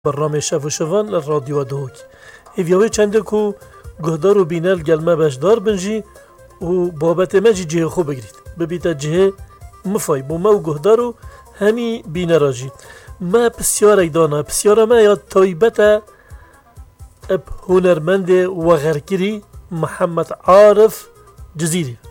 برنامه شف و شوان للرادیو دوک هیویاوی چنده کو گهدار و بینل گلمه بشدار بنجی و بابت مجی جه خو بگرید ببیتا جه مفای بو ما و گهدار و همی بینه راجی ما بسیار ایدانا بسیار ما یا طایبتا اب هنرمند و غرکری محمد عارف جزیری